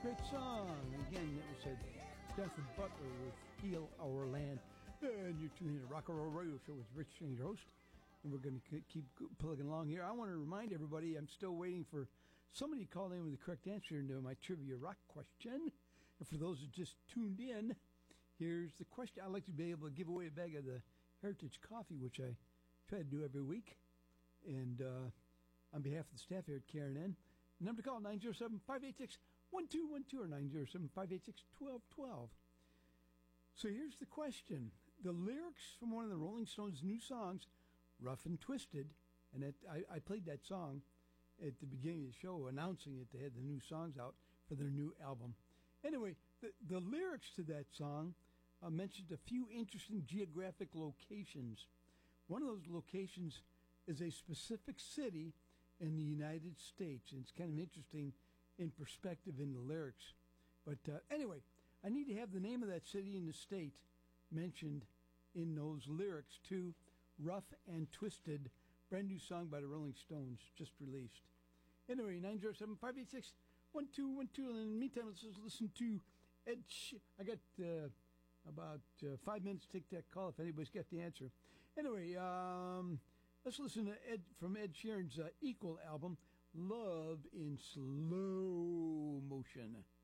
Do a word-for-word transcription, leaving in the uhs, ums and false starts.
great song. Again, it was said Stafford Butler with Heal Our Land. And you're tuning in to Rock and Roll Radio Show with Rich Shane, your host. And we're going to keep plugging along here. I want to remind everybody I'm still waiting for somebody to call in with the correct answer to my trivia rock question. And for those that just tuned in, here's the question. I'd like to be able to give away a bag of the Heritage Coffee, which I try to do every week. And uh, on behalf of the staff here at K R N N, the number to call, nine oh seven, five eight six, one two one two or nine oh seven, five eight six, one two one two. So here's the question. The lyrics from one of the Rolling Stones' new songs, Rough and Twisted, and it, I, I played that song at the beginning of the show announcing it. They had the new songs out for their new album. Anyway, the, the lyrics to that song uh, mentioned a few interesting geographic locations. One of those locations is a specific city in the United States. And it's kind of interesting in perspective in the lyrics. But uh, anyway, I need to have the name of that city and the state mentioned in those lyrics to Rough and Twisted, brand new song by the Rolling Stones, just released. Anyway, nine oh seven, five eight six, one two one two. And in the meantime, let's just listen to Ed Sh- I got uh, about uh, five minutes to take that call if anybody's got the answer. Anyway, um... let's listen to Ed from Ed Sheeran's uh, Equal album, Love in Slow Motion.